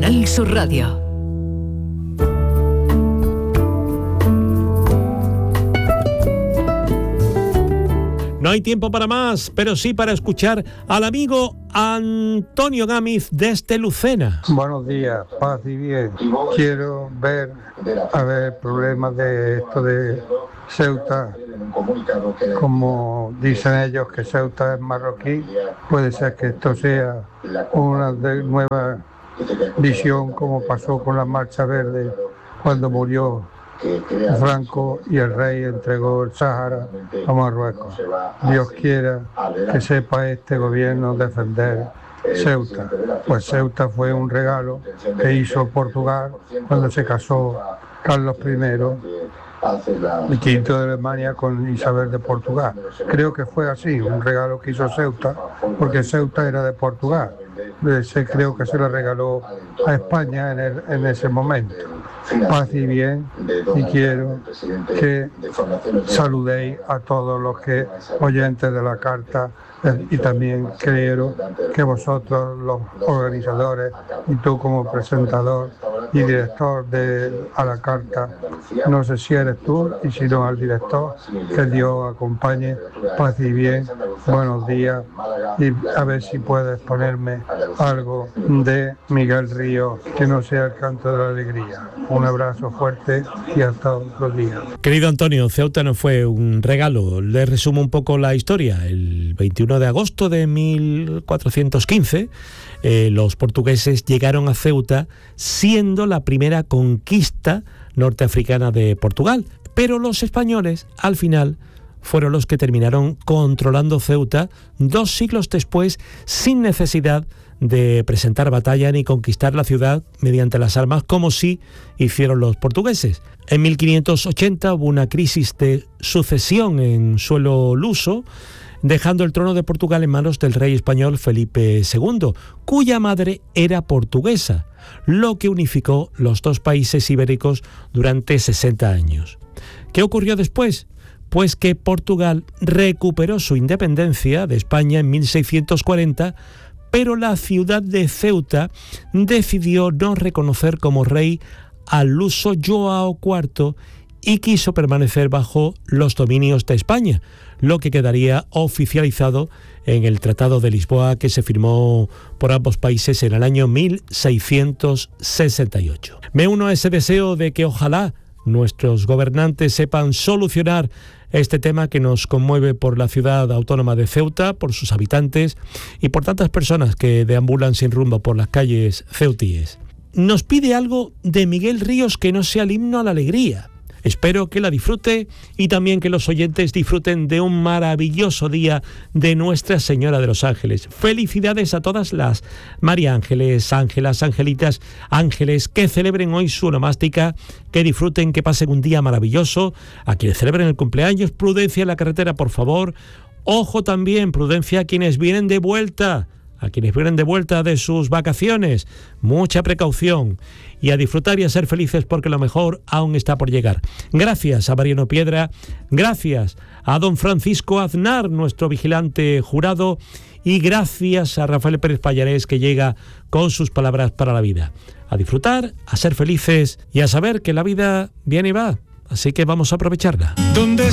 Canal Sur Radio. No hay tiempo para más, pero sí para escuchar al amigo Antonio Gámez desde Lucena. Buenos días, paz y bien. Quiero ver problemas de esto de Ceuta. Como dicen ellos que Ceuta es marroquí, puede ser que esto sea una nueva visión, como pasó con la Marcha Verde cuando murió Franco y el rey entregó el Sáhara a Marruecos. Dios quiera que sepa este gobierno defender Ceuta, pues Ceuta fue un regalo que hizo Portugal cuando se casó Carlos I, el quinto de Alemania, con Isabel de Portugal. Creo que fue así, un regalo que hizo Ceuta, porque Ceuta era de Portugal. Creo que se lo regaló a España en ese momento. Paz y bien, y quiero que saludéis a todos los oyentes de la carta, y también quiero que vosotros, los organizadores, y tú como presentador y director a la carta, no sé si eres tú y si no al director, que Dios acompañe. Paz y bien, buenos días, y a ver si puedes ponerme algo de Miguel Ríos, que no sea el canto de la alegría. Un abrazo fuerte y hasta otro día. Querido Antonio, Ceuta no fue un regalo. Le resumo un poco la historia. El 21 de agosto de 1415, los portugueses llegaron a Ceuta siendo la primera conquista norteafricana de Portugal. Pero los españoles, al final, fueron los que terminaron controlando Ceuta 2 siglos después, sin necesidad de presentar batalla ni conquistar la ciudad mediante las armas, como sí hicieron los portugueses. En 1580 hubo una crisis de sucesión en suelo luso, dejando el trono de Portugal en manos del rey español Felipe II, cuya madre era portuguesa, lo que unificó los dos países ibéricos durante 60 años. ¿Qué ocurrió después? Pues que Portugal recuperó su independencia de España en 1640, pero la ciudad de Ceuta decidió no reconocer como rey al luso João IV y quiso permanecer bajo los dominios de España, lo que quedaría oficializado en el Tratado de Lisboa, que se firmó por ambos países en el año 1668. Me uno a ese deseo de que ojalá nuestros gobernantes sepan solucionar este tema que nos conmueve por la ciudad autónoma de Ceuta, por sus habitantes y por tantas personas que deambulan sin rumbo por las calles ceutíes. Nos pide algo de Miguel Ríos que no sea el himno a la alegría. Espero que la disfrute y también que los oyentes disfruten de un maravilloso día de Nuestra Señora de los Ángeles. Felicidades a todas las María Ángeles, Ángelas, Angelitas, Ángeles que celebren hoy su onomástica, que disfruten, que pasen un día maravilloso. A quienes celebren el cumpleaños, prudencia en la carretera, por favor. Ojo también, prudencia a quienes vienen de vuelta. A quienes vienen de vuelta de sus vacaciones, mucha precaución y a disfrutar y a ser felices porque lo mejor aún está por llegar. Gracias a Mariano Piedra, gracias a don Francisco Aznar, nuestro vigilante jurado, y gracias a Rafael Pérez Pallarés, que llega con sus palabras para la vida. A disfrutar, a ser felices y a saber que la vida viene y va, así que vamos a aprovecharla. ¿Dónde